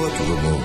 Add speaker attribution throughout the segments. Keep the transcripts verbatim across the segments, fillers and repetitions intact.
Speaker 1: Hava durumu.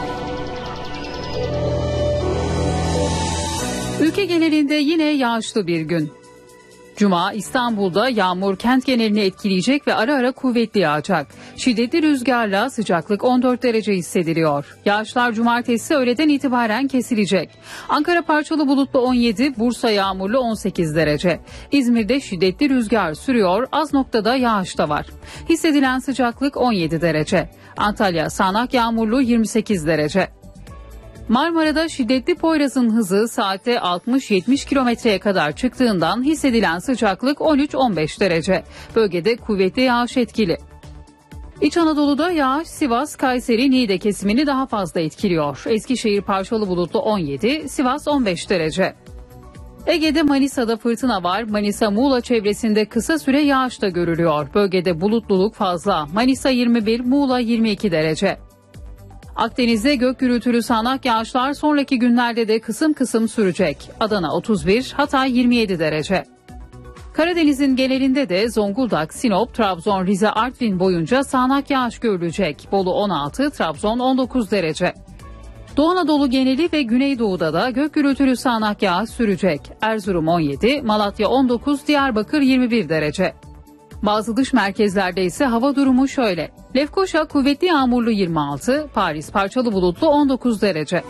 Speaker 2: Ülke genelinde yine yağışlı bir gün. Cuma İstanbul'da yağmur kent genelini etkileyecek ve ara ara kuvvetli yağacak. Şiddetli rüzgarla sıcaklık on dört derece hissediliyor. Yağışlar cumartesi öğleden itibaren kesilecek. Ankara parçalı bulutlu on yedi, Bursa yağmurlu on sekiz derece. İzmir'de şiddetli rüzgar sürüyor, az noktada yağış da var. Hissedilen sıcaklık on yedi derece. Antalya sağanak yağmurlu yirmi sekiz derece. Marmara'da şiddetli Poyraz'ın hızı saatte altmış yetmiş kilometreye kadar çıktığından hissedilen sıcaklık on üç on beş derece. Bölgede kuvvetli yağış etkili. İç Anadolu'da yağış Sivas, Kayseri, Niğde kesimini daha fazla etkiliyor. Eskişehir parçalı bulutlu on yedi, Sivas on beş derece. Ege'de Manisa'da fırtına var. Manisa Muğla çevresinde kısa süre yağış da görülüyor. Bölgede bulutluluk fazla. Manisa yirmi bir, Muğla yirmi iki derece. Akdeniz'de gök gürültülü sağanak yağışlar sonraki günlerde de kısım kısım sürecek. Adana otuz bir, Hatay yirmi yedi derece. Karadeniz'in genelinde de Zonguldak, Sinop, Trabzon, Rize, Artvin boyunca sağanak yağış görülecek. Bolu on altı, Trabzon on dokuz derece. Doğu Anadolu geneli ve Güneydoğu'da da gök gürültülü sağanak yağış sürecek. Erzurum on yedi, Malatya on dokuz, Diyarbakır yirmi bir derece. Bazı dış merkezlerde ise hava durumu şöyle. Lefkoşa kuvvetli yağmurlu yirmi altı, Paris parçalı bulutlu on dokuz derece.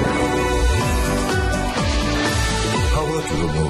Speaker 1: Hava durumu.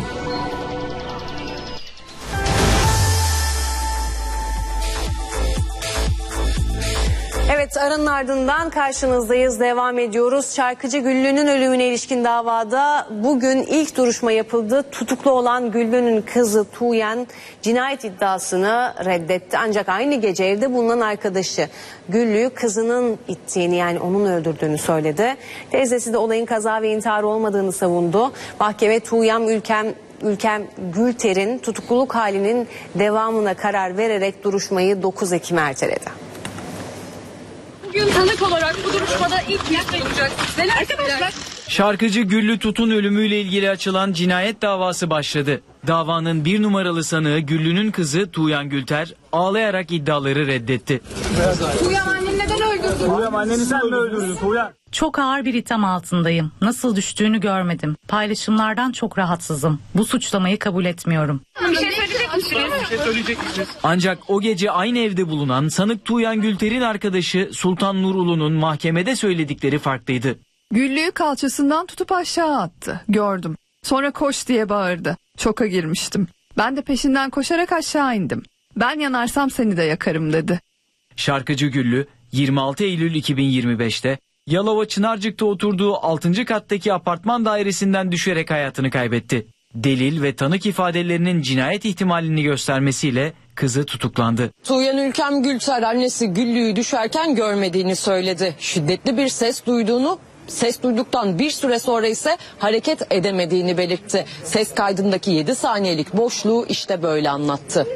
Speaker 3: Evet, aranın ardından karşınızdayız, devam ediyoruz. Şarkıcı Güllü'nün ölümüne ilişkin davada bugün ilk duruşma yapıldı. Tutuklu olan Güllü'nün kızı Tuğyen cinayet iddiasını reddetti. Ancak aynı gece evde bulunan arkadaşı Güllü'yü kızının ittiğini, yani onun öldürdüğünü söyledi. Teyzesi de olayın kaza ve intihar olmadığını savundu. Mahkeme Tuğyen Ülkem Ülkem Gülter'in tutukluluk halinin devamına karar vererek duruşmayı dokuz Ekim'e erteledi.
Speaker 4: Bugün tanık olarak bu duruşmada ilk kez olacaksınız. Neler arkadaşlar?
Speaker 5: Şarkıcı Güllü Tut'un ölümüyle ilgili açılan cinayet davası başladı. Davanın bir numaralı sanığı Güllü'nün kızı Tuğyen Gülter ağlayarak iddiaları reddetti.
Speaker 4: Tuğyen anneni neden öldürdün?
Speaker 5: Tuğyen anneni sen mi öldürdün Tuğyen?
Speaker 6: Çok ağır bir itham altındayım. Nasıl düştüğünü görmedim. Paylaşımlardan çok rahatsızım. Bu suçlamayı kabul etmiyorum.
Speaker 4: Bir şey söyleyecek misiniz?
Speaker 5: Bir şey söyleyecek misiniz? Ancak o gece aynı evde bulunan sanık Tuğyen Gülter'in arkadaşı Sultan Nur Ulu'nun mahkemede söyledikleri farklıydı.
Speaker 7: Güllü'yü kalçasından tutup aşağı attı. Gördüm. Sonra koş diye bağırdı. Çoka girmiştim. Ben de peşinden koşarak aşağı indim. Ben yanarsam seni de yakarım dedi.
Speaker 5: Şarkıcı Güllü yirmi altı Eylül iki bin yirmi beş'te Yalova Çınarcık'ta oturduğu altıncı kattaki apartman dairesinden düşerek hayatını kaybetti. Delil ve tanık ifadelerinin cinayet ihtimalini göstermesiyle kızı tutuklandı.
Speaker 8: Tuğyen Ülkem Gülter annesi Güllü'yü düşerken görmediğini söyledi. Şiddetli bir ses duyduğunu, ses duyduktan bir süre sonra ise hareket edemediğini belirtti. Ses kaydındaki yedi saniyelik boşluğu işte böyle anlattı.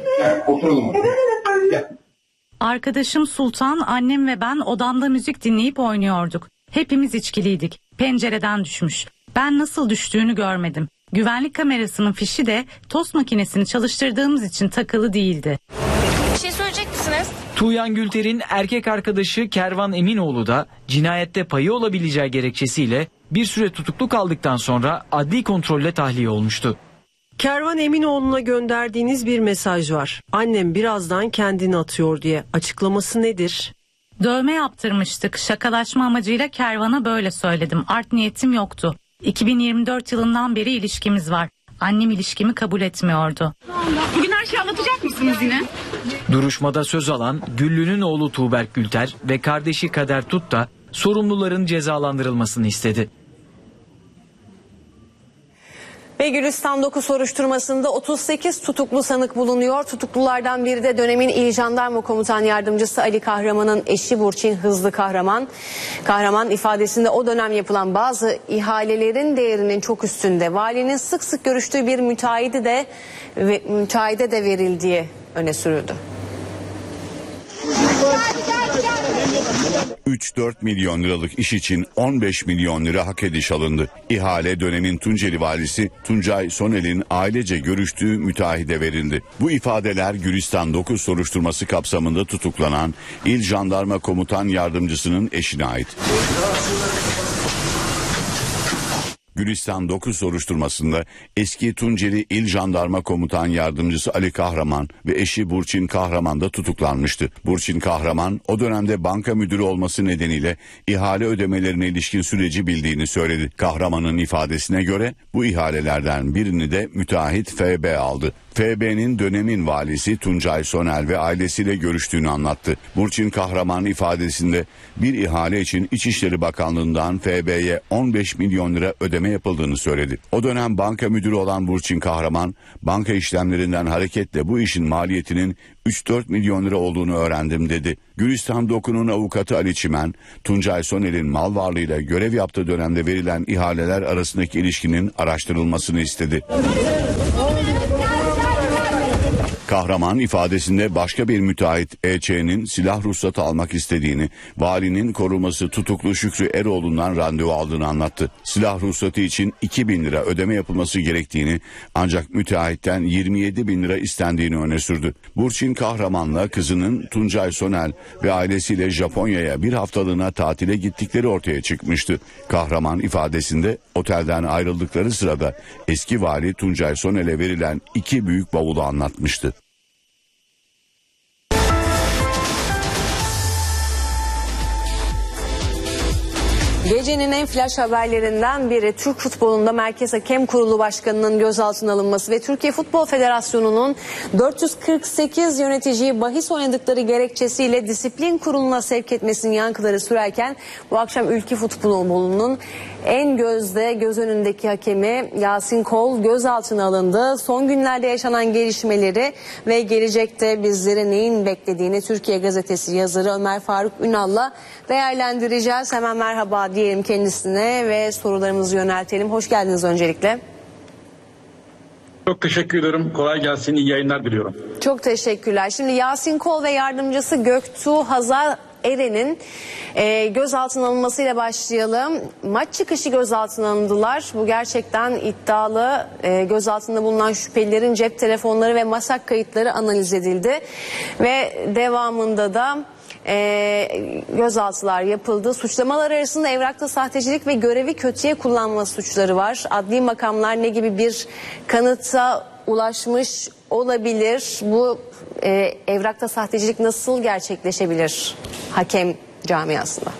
Speaker 6: Arkadaşım Sultan, annem ve ben odamda müzik dinleyip oynuyorduk. Hepimiz içkiliydik. Pencereden düşmüş. Ben nasıl düştüğünü görmedim. Güvenlik kamerasının fişi de tost makinesini çalıştırdığımız için takılı değildi.
Speaker 4: Bir şey söyleyecek misiniz?
Speaker 5: Tuğyen Gülter'in erkek arkadaşı Kervan Eminoğlu da cinayette payı olabileceği gerekçesiyle bir süre tutuklu kaldıktan sonra adli kontrolle tahliye olmuştu.
Speaker 9: Kervan Eminoğlu'na gönderdiğiniz bir mesaj var. Annem birazdan kendini atıyor diye. Açıklaması nedir?
Speaker 6: Dövme yaptırmıştık. Şakalaşma amacıyla Kervan'a böyle söyledim. Art niyetim yoktu. iki bin yirmi dört yılından beri ilişkimiz var. Annem ilişkimi kabul etmiyordu.
Speaker 4: Bugün her şeyi anlatacak mısınız yine?
Speaker 5: Duruşmada söz alan Güllü'nün oğlu Tuğberk Gülter ve kardeşi Kader Tut da sorumluların cezalandırılmasını istedi.
Speaker 3: Ve Gülistan dokuz soruşturmasında otuz sekiz tutuklu sanık bulunuyor. Tutuklulardan biri de dönemin İl Jandarma Komutan Yardımcısı Ali Kahraman'ın eşi Burçin Hızlı Kahraman. Kahraman ifadesinde o dönem yapılan bazı ihalelerin değerinin çok üstünde. Valinin sık sık görüştüğü bir müteahhide de ve müteahhide de verildiği öne sürüldü.
Speaker 10: üç dört milyon liralık iş için on beş milyon lira hak ediş alındı. İhale dönemin Tunceli valisi Tuncay Sonel'in ailece görüştüğü müteahhide verildi. Bu ifadeler Gülistan dokuz soruşturması kapsamında tutuklanan İl Jandarma Komutan Yardımcısının eşine ait. Gülistan dokuz soruşturmasında eski Tunceli İl Jandarma Komutan Yardımcısı Ali Kahraman ve eşi Burçin Kahraman da tutuklanmıştı. Burçin Kahraman o dönemde banka müdürü olması nedeniyle ihale ödemelerine ilişkin süreci bildiğini söyledi. Kahraman'ın ifadesine göre bu ihalelerden birini de müteahhit F B aldı. F B'nin dönemin valisi Tuncay Sonel ve ailesiyle görüştüğünü anlattı. Burçin Kahraman ifadesinde bir ihale için İçişleri Bakanlığı'ndan F B'ye on beş milyon lira ödeme yapıldığını söyledi. O dönem banka müdürü olan Burçin Kahraman, banka işlemlerinden hareketle bu işin maliyetinin üç dört milyon lira olduğunu öğrendim dedi. Gülistan Doku'nun avukatı Ali Çimen, Tuncay Sonel'in mal varlığıyla görev yaptığı dönemde verilen ihaleler arasındaki ilişkinin araştırılmasını istedi. Kahraman ifadesinde başka bir müteahhit E Ç'nin silah ruhsatı almak istediğini, valinin koruması tutuklu Şükrü Eroğlu'ndan randevu aldığını anlattı. Silah ruhsatı için iki bin lira ödeme yapılması gerektiğini, ancak müteahhitten yirmi yedi bin lira istendiğini öne sürdü. Burçin Kahraman'la kızının Tuncay Sonel ve ailesiyle Japonya'ya bir haftalığına tatile gittikleri ortaya çıkmıştı. Kahraman ifadesinde otelden ayrıldıkları sırada eski vali Tuncay Sonel'e verilen iki büyük bavulu anlatmıştı.
Speaker 3: Gecenin en flash haberlerinden biri Türk futbolunda Merkez Hakem Kurulu Başkanı'nın gözaltına alınması ve Türkiye Futbol Federasyonu'nun dört yüz kırk sekiz yöneticiyi bahis oynadıkları gerekçesiyle disiplin kuruluna sevk etmesinin yankıları sürerken bu akşam ülke futbolunun en gözde göz önündeki hakemi Yasin Kol gözaltına alındı. Son günlerde yaşanan gelişmeleri ve gelecekte bizleri neyin beklediğini Türkiye Gazetesi yazarı Ömer Faruk Ünal'la değerlendireceğiz. Hemen merhaba diyelim kendisine ve sorularımızı yöneltelim. Hoş geldiniz öncelikle.
Speaker 11: Çok teşekkür ederim. Kolay gelsin. İyi yayınlar diliyorum.
Speaker 3: Çok teşekkürler. Şimdi Yasin Kol ve yardımcısı Göktuğ Hazar Eren'in e, gözaltına alınmasıyla başlayalım. Maç çıkışı gözaltına alındılar. Bu gerçekten iddialı. E, gözaltında bulunan şüphelilerin cep telefonları ve masak kayıtları analiz edildi. Ve devamında da e, gözaltılar yapıldı. Suçlamalar arasında evrakta sahtecilik ve görevi kötüye kullanma suçları var. Adli makamlar ne gibi bir kanıta ulaşmış olabilir? Bu e, evrakta sahtecilik nasıl gerçekleşebilir hakem camiasında?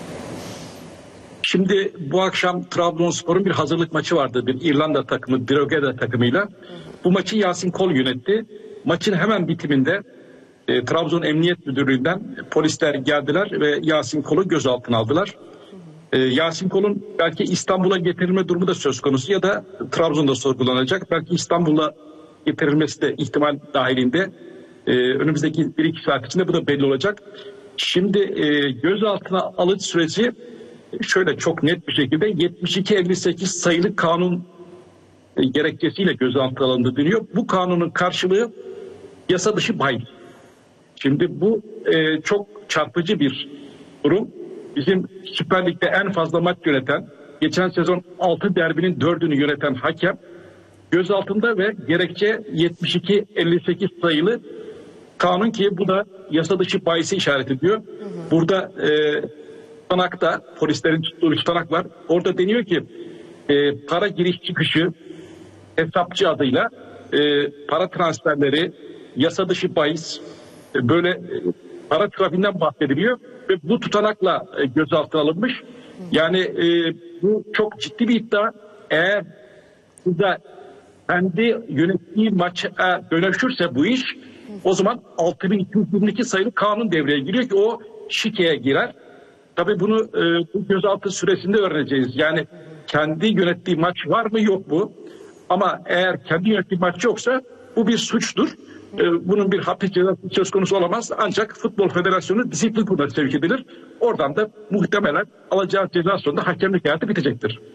Speaker 11: Şimdi bu akşam Trabzonspor'un bir hazırlık maçı vardı. Bir İrlanda takımı, Drogheda takımıyla. Bu maçı Yasin Kol yönetti. Maçın hemen bitiminde e, Trabzon Emniyet Müdürlüğü'nden polisler geldiler ve Yasin Kol'u gözaltına aldılar. E, Yasin Kol'un belki İstanbul'a getirilme durumu da söz konusu ya da Trabzon'da sorgulanacak. Belki İstanbul'a getirilmesi de ihtimal dahilinde. Ee, önümüzdeki bir iki saat içinde bu da belli olacak. Şimdi e, gözaltına alış süreci şöyle çok net bir şekilde yetmiş iki elli sekiz sayılı kanun e, gerekçesiyle gözaltına alındı deniyor. Bu kanunun karşılığı yasa dışı bahis. Şimdi bu e, çok çarpıcı bir durum. Bizim Süper Lig'de en fazla maç yöneten, geçen sezon altı derbinin dördünü yöneten hakem gözaltında ve gerekçe yetmiş iki elli sekiz sayılı kanun ki bu da yasa dışı bahisi işaret ediyor. Hı hı. Burada e, tutanakta polislerin tuttuğu bir tutanak var. Orada deniyor ki e, para giriş çıkışı hesapçı adıyla e, para transferleri, yasa dışı bahis e, böyle e, para trafiğinden bahsediliyor ve bu tutanakla e, gözaltına alınmış. Hı hı. Yani e, bu çok ciddi bir iddia. Eğer burada kendi yönettiği maça dönüşürse bu iş, o zaman altı bin iki yüz yirmi iki sayılı kanun devreye giriyor ki o şikeye girer. Tabii bunu e, bu gözaltı süresinde öğreneceğiz. Yani kendi yönettiği maç var mı yok mu? Ama eğer kendi yönettiği maç yoksa bu bir suçtur. E, bunun bir hapis cezası söz konusu olamaz. Ancak Futbol Federasyonu disiplin kuruluna sevk edilir. Oradan da muhtemelen alacağı ceza sonunda hakemlik hayatı bitecektir.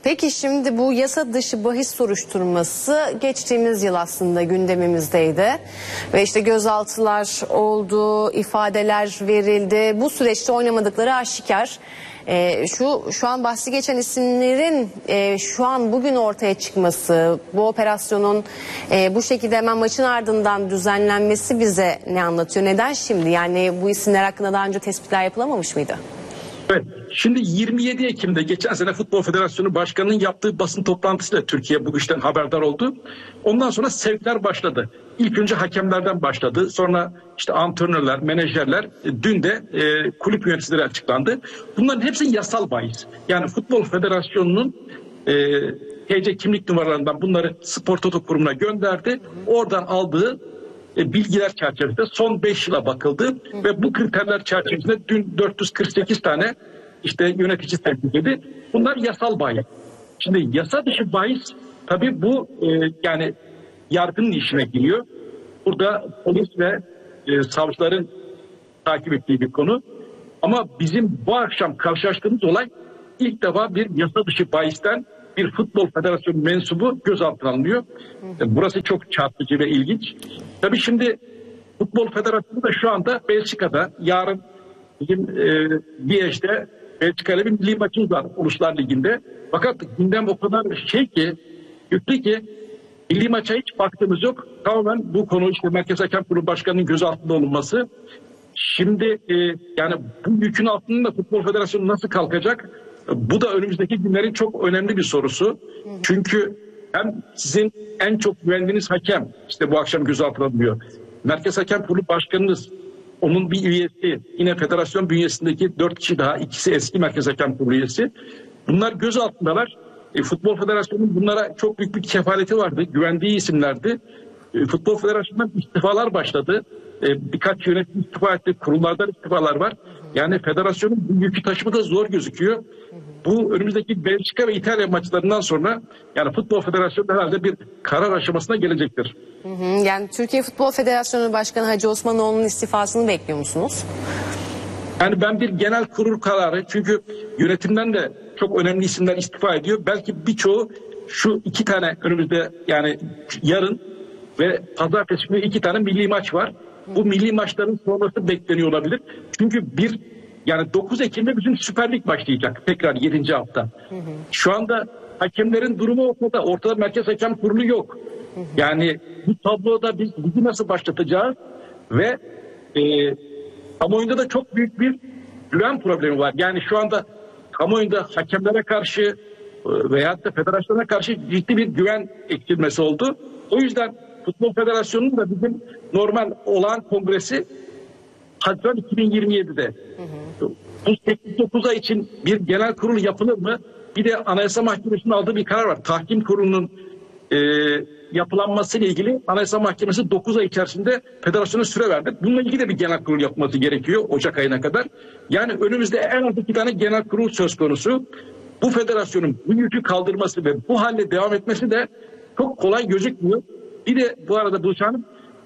Speaker 3: Peki şimdi bu yasa dışı bahis soruşturması geçtiğimiz yıl aslında gündemimizdeydi. Ve işte gözaltılar oldu, ifadeler verildi. Bu süreçte oynamadıkları aşikar. Ee, şu şu an bahsi geçen isimlerin e, şu an bugün ortaya çıkması, bu operasyonun e, bu şekilde hemen maçın ardından düzenlenmesi bize ne anlatıyor? Neden şimdi? Yani bu isimler hakkında daha önce tespitler yapılamamış mıydı?
Speaker 11: Evet. Şimdi yirmi yedi Ekim'de geçen sene Futbol Federasyonu Başkanı'nın yaptığı basın toplantısıyla Türkiye bu işten haberdar oldu. Ondan sonra sevkler başladı. İlk önce hakemlerden başladı. Sonra işte antrenörler, menajerler, dün de e, kulüp yöneticileri açıklandı. Bunların hepsi yasal bahis. Yani Futbol Federasyonu'nun e, T C kimlik numaralarından bunları Spor Toto Kurumu'na gönderdi. Oradan aldığı e, bilgiler çerçevesinde son beş yıla bakıldı. Hı. Ve bu kriterler çerçevesinde dün dört yüz kırk sekiz tane işte yönetici sevk edildi. Bunlar yasal bahis. Şimdi yasa dışı bahis tabii bu e, yani yargının işine giriyor. Burada polis ve e, savcıların takip ettiği bir konu. Ama bizim bu akşam karşılaştığımız olay ilk defa bir yasa dışı bahisten bir Futbol Federasyonu mensubu gözaltına alınıyor. E, burası çok çarpıcı ve ilginç. Tabii şimdi Futbol Federasyonu da şu anda Belçika'da, yarın bizim e, Liège'de Belçika'yla bir milli maçımız var Uluslar Ligi'nde. Fakat gündem o kadar şey ki, yüklü ki milli maça hiç baktığımız yok. Tamamen bu konu işte Merkez Hakem Kurulu Başkanı'nın gözaltında olunması. Şimdi e, yani bu yükün altında Futbol Federasyonu nasıl kalkacak? Bu da önümüzdeki günlerin çok önemli bir sorusu. Çünkü hem sizin en çok güvendiğiniz hakem işte bu akşam gözaltına alınıyor. Merkez Hakem Kurulu Başkanınız, onun bir üyesi, yine federasyon bünyesindeki dört kişi daha, ikisi eski Merkez Hakem Kurulu üyesi. Bunlar gözaltındalar. E, Futbol Federasyonu'nun bunlara çok büyük bir kefaleti vardı. Güvendiği isimlerdi. E, Futbol Federasyonu'ndan istifalar başladı. E, birkaç yönetim istifa etti. Kurullardan istifalar var. Yani federasyonun bu yükü taşıması zor gözüküyor. Bu önümüzdeki Belçika ve İtalya maçlarından sonra yani Futbol Federasyonu herhalde bir karar aşamasına gelecektir.
Speaker 3: Hı hı. Yani Türkiye Futbol Federasyonu Başkanı Hacı Osmanoğlu'nun istifasını bekliyor musunuz?
Speaker 11: Yani ben bir genel kurul kararı, çünkü yönetimden de çok önemli isimler istifa ediyor. Belki birçoğu şu iki tane önümüzde yani yarın ve pazartesi günü iki tane milli maç var. Bu milli maçların sonrası bekleniyor olabilir. Çünkü bir yani dokuz Ekim'de bizim Süper Lig başlayacak tekrar yedinci hafta. Hı hı. Şu anda hakemlerin durumu ortada. Ortada Merkez Hakem Kurulu yok. Hı hı. Yani bu tabloda biz ligi nasıl başlatacağız ve e, kamuoyunda da çok büyük bir güven problemi var. Yani şu anda kamuoyunda hakemlere karşı veyahut da federasyona karşı ciddi bir güven eksilmesi oldu. O yüzden Futbol Federasyonu'nun da bizim normal olağan kongresi Haziran iki bin yirmi yedi'de. Hı hı. Bu sekiz dokuz ay için bir genel kurul yapılır mı? Bir de Anayasa Mahkemesi'nin aldığı bir karar var. Tahkim kurulunun e, yapılanmasıyla ilgili Anayasa Mahkemesi dokuz ay içerisinde federasyona süre verdi. Bununla ilgili de bir genel kurul yapılması gerekiyor Ocak ayına kadar. Yani önümüzde en az iki tane genel kurul söz konusu. Bu federasyonun bu yükü kaldırması ve bu halde devam etmesi de çok kolay gözükmüyor. Bir de bu arada bu Hanım,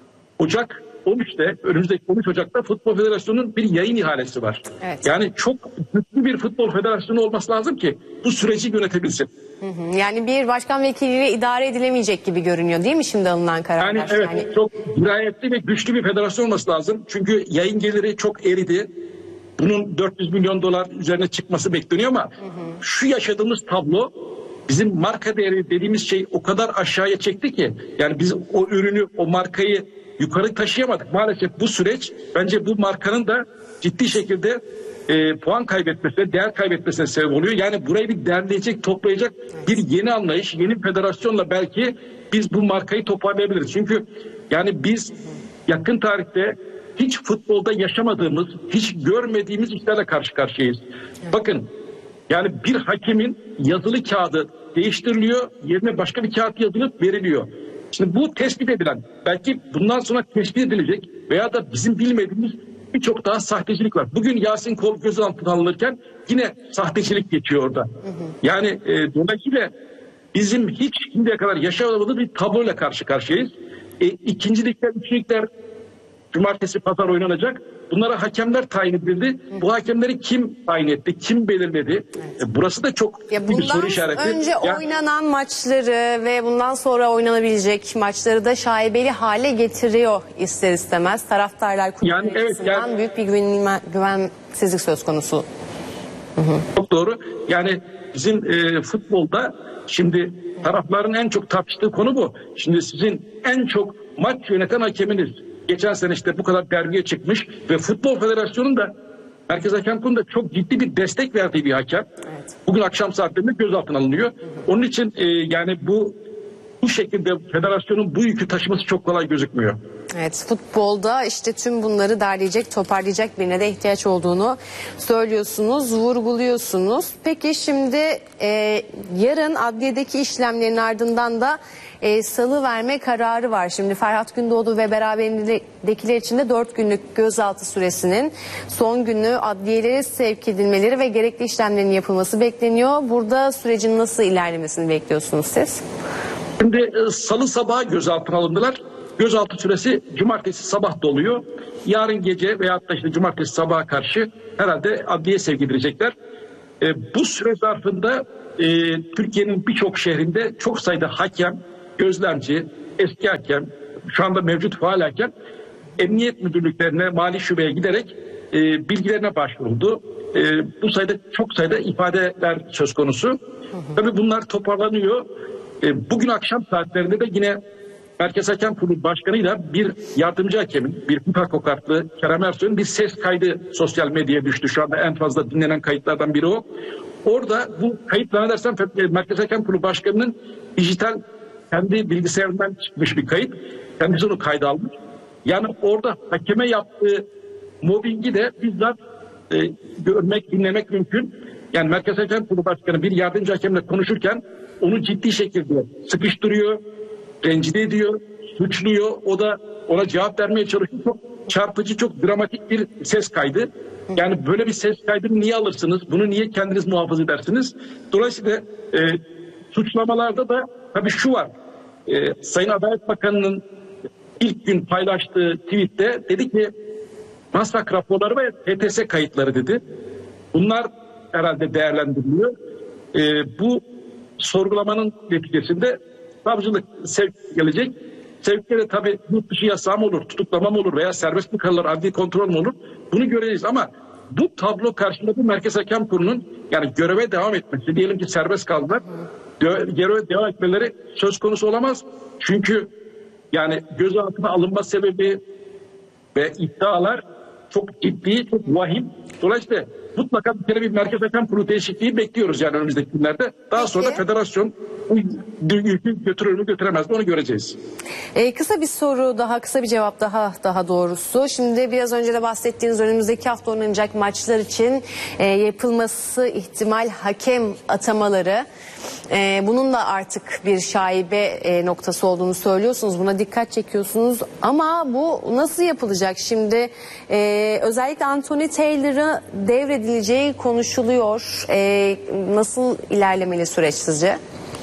Speaker 11: Ocak on üç'te önümüzdeki on üç Ocak'ta Futbol Federasyonu'nun bir yayın ihalesi var. Evet. Yani çok güçlü bir Futbol Federasyonu olması lazım ki bu süreci yönetebilsin.
Speaker 3: Hı hı. Yani bir başkan vekiliyle idare edilemeyecek gibi görünüyor değil mi şimdi alınan kararlar?
Speaker 11: Yani evet yani... çok dirayetli ve güçlü bir federasyon olması lazım. Çünkü yayın geliri çok eridi. Bunun dört yüz milyon dolar üzerine çıkması bekleniyor ama hı hı. şu yaşadığımız tablo bizim marka değeri dediğimiz şey o kadar aşağıya çekti ki yani biz o ürünü, o markayı yukarı taşıyamadık. Maalesef bu süreç bence bu markanın da ciddi şekilde e, puan kaybetmesine, değer kaybetmesine sebep oluyor. Yani burayı bir derleyecek, toplayacak bir yeni anlayış, yeni federasyonla belki biz bu markayı toparlayabiliriz. Çünkü yani biz yakın tarihte hiç futbolda yaşamadığımız, hiç görmediğimiz işlerle karşı karşıyayız. Bakın yani bir hakemin yazılı kağıdı değiştiriliyor, yerine başka bir kağıt yazılıp veriliyor. Şimdi bu tespit edilen, belki bundan sonra tespit edilecek veya da bizim bilmediğimiz birçok daha sahtecilik var. Bugün Yasin Kol gözaltına alınırken yine sahtecilik geçiyor orada. Hı hı. Yani e, dolayısıyla bizim hiç şimdiye kadar yaşamadığımız bir tabloyla karşı karşıyayız. E, ikincilikler, üçüncülükler Cumartesi, pazar oynanacak. Bunlara hakemler tayin edildi. Bu hakemleri kim tayin etti? Kim belirledi? Evet. E, burası da çok
Speaker 3: ya
Speaker 11: bir soru işareti.
Speaker 3: Bundan önce
Speaker 11: ya,
Speaker 3: oynanan maçları ve bundan sonra oynanabilecek maçları da şaibeli hale getiriyor ister istemez. Taraftarlar kulübü
Speaker 11: yani, evet, yani,
Speaker 3: büyük bir güven, güvensizlik söz konusu. Hı hı.
Speaker 11: Çok doğru. Yani bizim e, futbolda şimdi tarafların en çok tartıştığı konu bu. Şimdi sizin en çok maç yöneten hakeminiz. Geçen sene işte bu kadar dergiye çıkmış ve Futbol Federasyonu'nun da Merkez Hakem Kurulu'nda çok ciddi bir destek verdiği bir hakem. Evet. Bugün akşam saatlerinde gözaltına alınıyor. Hı hı. Onun için e, yani bu bu şekilde federasyonun bu yükü taşıması çok kolay gözükmüyor.
Speaker 3: Evet, futbolda işte tüm bunları derleyecek, toparlayacak birine de ihtiyaç olduğunu söylüyorsunuz, vurguluyorsunuz. Peki şimdi e, yarın adliyedeki işlemlerin ardından da e, salı verme kararı var. Şimdi Ferhat Gündoğdu ve beraberindekiler için de dört günlük gözaltı süresinin son günü adliyelere sevk edilmeleri ve gerekli işlemlerin yapılması bekleniyor. Burada sürecin nasıl ilerlemesini bekliyorsunuz siz?
Speaker 11: Şimdi e, salı sabahı gözaltına alındılar. Gözaltı süresi cumartesi sabah doluyor. Yarın gece veyahut da işte cumartesi sabaha karşı herhalde adliye sevk edilecekler. E, bu süre zarfında e, Türkiye'nin birçok şehrinde çok sayıda hakem, gözlemci, eski hakem, şu anda mevcut faal hakem emniyet müdürlüklerine, mali şubeye giderek e, bilgilerine başvuruldu. E, bu sayıda çok sayıda ifadeler söz konusu. Hı hı. Tabii bunlar toparlanıyor. E, bugün akşam saatlerinde de yine Merkez Hakem Kurulu Başkanı'yla bir yardımcı hakemin, bir FIFA kokatlı Kerem Ersoy'un bir ses kaydı sosyal medyaya düştü. Şu anda en fazla dinlenen kayıtlardan biri o. Orada bu kayıt zannedersem Merkez Hakem Kurulu Başkanı'nın dijital kendi bilgisayarından çıkmış bir kayıt. Kendisi onu kayda almış. Yani orada hakeme yaptığı mobbingi de bizzat e, görmek, dinlemek mümkün. Yani Merkez Hakem Kurulu Başkanı bir yardımcı hakemle konuşurken onu ciddi şekilde sıkıştırıyor, rencide ediyor, suçluyor. O da ona cevap vermeye çalışıyor. Çok çarpıcı, çok dramatik bir ses kaydı. Yani böyle bir ses kaydını niye alırsınız? Bunu niye kendiniz muhafaza edersiniz? Dolayısıyla e, suçlamalarda da tabii şu var. E, Sayın Adalet Bakanı'nın ilk gün paylaştığı tweette dedi ki maslak raporları ve H T S kayıtları dedi. Bunlar herhalde değerlendiriliyor. E, bu sorgulamanın neticesinde savcılık sevk gelecek. Sevkte de tabii yurt dışı yasağı mı olur, tutuklama mı olur veya serbest mi kalırlar, adli kontrol mü olur? Bunu göreceğiz ama bu tablo karşısında bu Merkez Hakem Kurulu'nun yani göreve devam etmesi, diyelim ki serbest kaldılar, göreve devam etmeleri söz konusu olamaz. Çünkü yani gözaltına alınma sebebi ve iddialar çok ciddi, çok vahim. Dolayısıyla mutlaka bir kere bir Merkez Hakem Kurulu değişikliği bekliyoruz yani önümüzdeki günlerde. Daha Peki. sonra federasyon yükü götürür mü götüremez mi onu göreceğiz.
Speaker 3: Ee, kısa bir soru daha, kısa bir cevap daha daha doğrusu. Şimdi biraz önce de bahsettiğiniz önümüzdeki hafta oynanacak maçlar için e, yapılması ihtimal hakem atamaları. E, bunun da artık bir şaibe e, noktası olduğunu söylüyorsunuz. Buna dikkat çekiyorsunuz. Ama bu nasıl yapılacak? Şimdi e, özellikle Anthony Taylor'ı devredileceği konuşuluyor. E, nasıl ilerlemeli süreç sizce?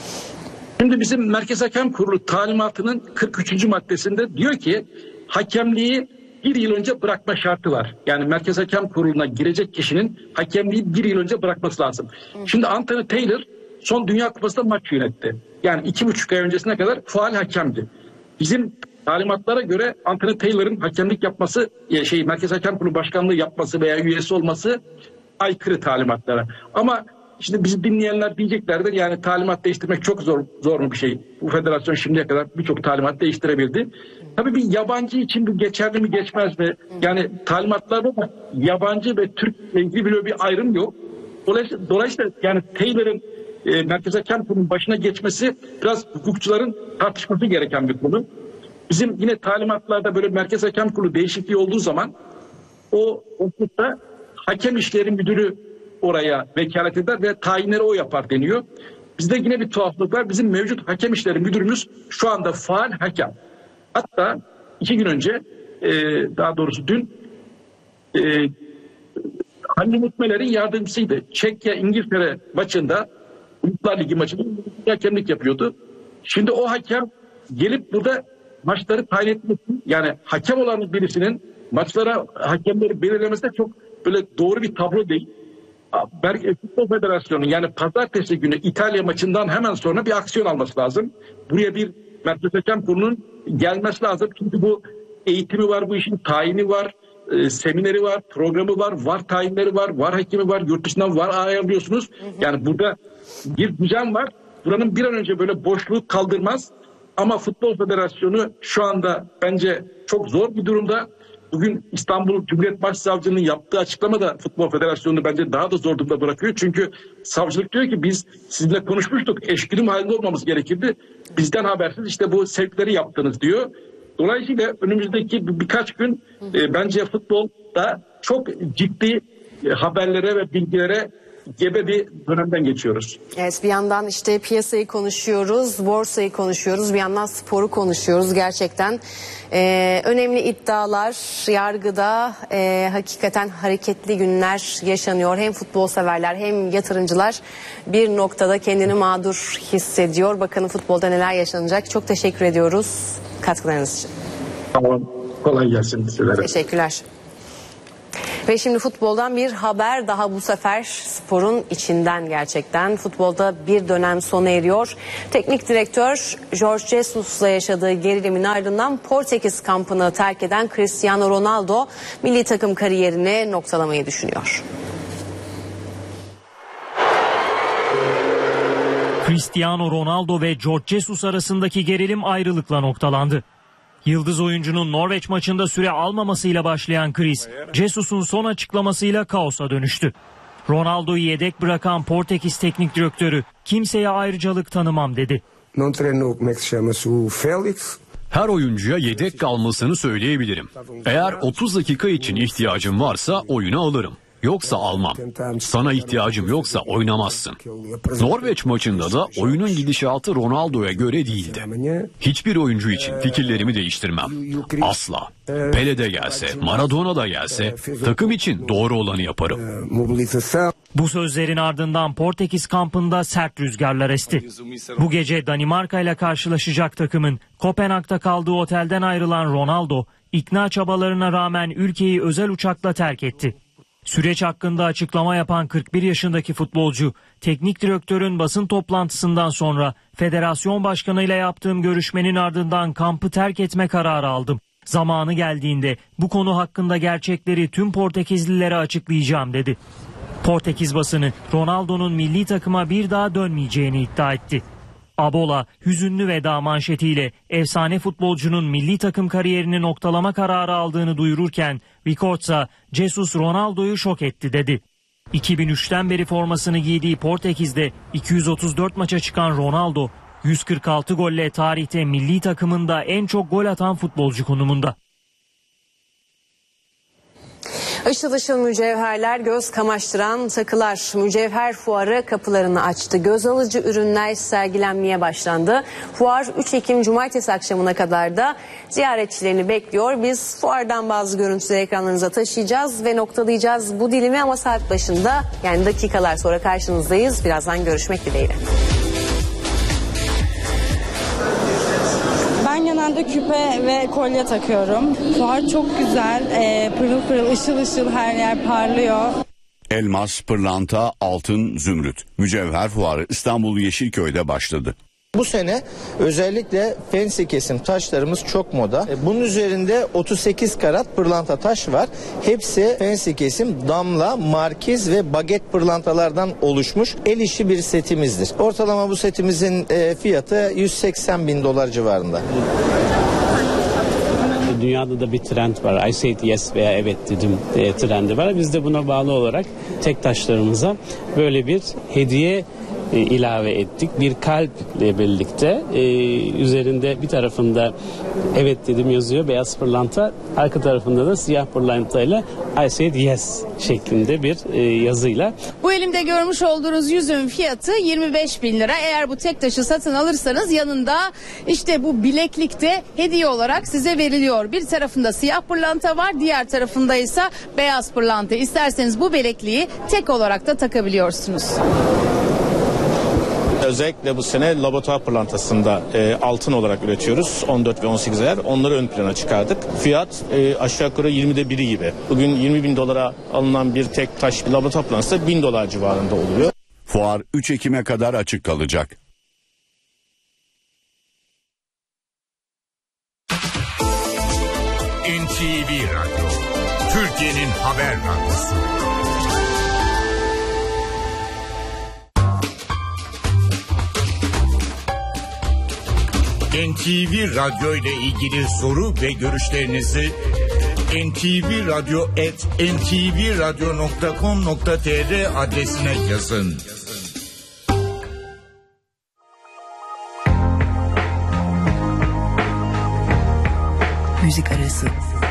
Speaker 11: Şimdi bizim Merkez Hakem Kurulu talimatının kırk üçüncü maddesinde diyor ki hakemliği bir yıl önce bırakma şartı var. Yani Merkez Hakem Kurulu'na girecek kişinin hakemliği bir yıl önce bırakması lazım. Şimdi Anthony Taylor son Dünya Kupası'nda maç yönetti. Yani iki buçuk ay öncesine kadar faal hakemdi. Bizim talimatlara göre Anthony Taylor'ın hakemlik yapması, şey Merkez Hakem Kurulu Başkanlığı yapması veya üyesi olması aykırı talimatlara. Ama şimdi bizi dinleyenler diyeceklerdir yani talimat değiştirmek çok zor zor mu bir şey. Bu federasyon şimdiye kadar birçok talimat değiştirebildi. Tabii bir yabancı için bu geçerli mi geçmez mi? Yani talimatlarda da yabancı ve Türk'le ilgili böyle bir ayrım yok. Dolayısıyla, dolayısıyla yani Taylor'ın e, Merkez Hakem Kurulu'nun başına geçmesi biraz hukukçuların tartışması gereken bir konu. Bizim yine talimatlarda böyle Merkez Hakem Kurulu değişikliği olduğu zaman o hukukta hakem işleri müdürü oraya vekalet eder ve tayinleri o yapar deniyor. Bizde yine bir tuhaflık var. Bizim mevcut hakem işleri müdürümüz şu anda faal hakem. Hatta iki gün önce e, daha doğrusu dün e, Halil Mutmeler'in yardımcısıydı. Çekya İngiltere maçında Uluslar Ligi maçında hakemlik yapıyordu. Şimdi o hakem gelip burada maçları tayin etmesi, yani hakem olan birisinin maçlara hakemleri belirlemesi de çok böyle doğru bir tablo değil. Belki Futbol Federasyonu yani pazartesi günü İtalya maçından hemen sonra bir aksiyon alması lazım. Buraya bir Merkez Hakem Kurulu'nun gelmesi lazım. Çünkü bu eğitimi var, bu işin tayini var, e, semineri var, programı var, var tayinleri var, var hakemi var, yurt dışından var ayarlıyorsunuz. Yani burada bir düzen var. Buranın bir an önce böyle boşluğu kaldırmaz. Ama Futbol Federasyonu şu anda bence çok zor bir durumda. Bugün İstanbul Cumhuriyet Başsavcılığı'nın yaptığı açıklama da Futbol Federasyonu'nu bence daha da zor durumda bırakıyor. Çünkü savcılık diyor ki biz sizinle konuşmuştuk. Eşgüdüm halinde olmamız gerekirdi. Bizden habersiz işte bu sevkleri yaptınız diyor. Dolayısıyla önümüzdeki bir, birkaç gün e, bence futbolda çok ciddi e, haberlere ve bilgilere gebe bir dönemden geçiyoruz.
Speaker 3: Evet, bir yandan işte piyasayı konuşuyoruz, borsayı konuşuyoruz, bir yandan sporu konuşuyoruz. Gerçekten e, önemli iddialar yargıda, e, hakikaten hareketli günler yaşanıyor. Hem futbol severler hem yatırımcılar bir noktada kendini mağdur hissediyor. Bakalım futbolda neler yaşanacak. Çok teşekkür ediyoruz katkılarınız için.
Speaker 11: Tamam, kolay gelsin sizlere.
Speaker 3: Teşekkürler. Ve şimdi futboldan bir haber daha, bu sefer sporun içinden gerçekten. Futbolda bir dönem sona eriyor. Teknik direktör Jorge Jesus'la yaşadığı gerilimin ardından Portekiz kampını terk eden Cristiano Ronaldo milli takım kariyerini noktalamayı düşünüyor.
Speaker 12: Cristiano Ronaldo ve Jorge Jesus arasındaki gerilim ayrılıkla noktalandı. Yıldız oyuncunun Norveç maçında süre almamasıyla başlayan kriz, Jesus'un son açıklamasıyla kaosa dönüştü. Ronaldo'yu yedek bırakan Portekiz teknik direktörü kimseye ayrıcalık tanımam dedi.
Speaker 13: Her oyuncuya yedek kalmasını söyleyebilirim. Eğer otuz dakika için ihtiyacım varsa oyunu alırım. Yoksa almam. Sana ihtiyacım yoksa oynamazsın. Norveç maçında da oyunun gidişatı Ronaldo'ya göre değildi. Hiçbir oyuncu için fikirlerimi değiştirmem. Asla. Pele de gelse, Maradona da gelse takım için doğru olanı yaparım.
Speaker 12: Bu sözlerin ardından Portekiz kampında sert rüzgarlar esti. Bu gece Danimarka ile karşılaşacak takımın Kopenhag'da kaldığı otelden ayrılan Ronaldo, ikna çabalarına rağmen ülkeyi özel uçakla terk etti. Süreç hakkında açıklama yapan kırk bir yaşındaki futbolcu, teknik direktörün basın toplantısından sonra federasyon başkanıyla yaptığım görüşmenin ardından kampı terk etme kararı aldım. Zamanı geldiğinde bu konu hakkında gerçekleri tüm Portekizlilere açıklayacağım dedi. Portekiz basını Ronaldo'nun milli takıma bir daha dönmeyeceğini iddia etti. Abola hüzünlü veda manşetiyle efsane futbolcunun milli takım kariyerini noktalama kararı aldığını duyururken Vicortsa Jesus Ronaldo'yu şok etti dedi. iki bin üçten beri formasını giydiği Portekiz'de iki yüz otuz dört maça çıkan Ronaldo yüz kırk altı golle tarihte milli takımında en çok gol atan futbolcu konumunda.
Speaker 3: Işıl ışıl mücevherler, göz kamaştıran takılar. Mücevher fuarı kapılarını açtı. Göz alıcı ürünler sergilenmeye başlandı. Fuar üç Ekim Cumartesi akşamına kadar da ziyaretçilerini bekliyor. Biz fuardan bazı görüntüleri ekranlarınıza taşıyacağız ve noktalayacağız bu dilimi, ama saat başında, yani dakikalar sonra karşınızdayız. Birazdan görüşmek dileğiyle.
Speaker 14: Ben genelde küpe ve kolye takıyorum. Fuar çok güzel, e, pırıl pırıl, ışıl ışıl, her yer parlıyor.
Speaker 10: Elmas, pırlanta, altın, zümrüt. Mücevher fuarı İstanbul Yeşilköy'de başladı.
Speaker 15: Bu sene özellikle fancy kesim taşlarımız çok moda. Bunun üzerinde otuz sekiz karat pırlanta taş var. Hepsi fancy kesim damla, markiz ve baget pırlantalardan oluşmuş el işi bir setimizdir. Ortalama bu setimizin fiyatı yüz seksen bin dolar civarında.
Speaker 16: Dünyada da bir trend var. I said yes veya evet dedim e, trendi var. Biz de buna bağlı olarak tek taşlarımıza böyle bir hediye e, ilave ettik. Bir kalple birlikte e, üzerinde bir tarafında evet dedim yazıyor beyaz pırlanta, arka tarafında da siyah pırlantayla I said yes şeklinde bir e, yazıyla.
Speaker 17: Bu elimde görmüş olduğunuz yüzüğün fiyatı yirmi beş bin lira. Eğer bu tek taşı satın alırsanız yanında işte bu bileklikte hediye olarak size veriliyor. Bir tarafında siyah pırlanta var, diğer tarafında ise beyaz pırlanta. İsterseniz bu bilekliği tek olarak da takabiliyorsunuz.
Speaker 18: Özellikle bu sene laboratuvar pırlantasında e, altın olarak üretiyoruz. on dört ve on sekiz ayar. Onları ön plana çıkardık. Fiyat e, aşağı yukarı yirmide biri gibi. Bugün yirmi bin dolara alınan bir tek taş bir laboratuvar pırlantası bin dolar civarında oluyor.
Speaker 10: Fuar üç Ekim'e kadar açık kalacak.
Speaker 1: N T V Radyo, Türkiye'nin haber radyosu. N T V Radyo ile ilgili soru ve görüşlerinizi en ti vi radyo at en ti vi radyo nokta com nokta tr adresine yazın.
Speaker 19: Müzik arası.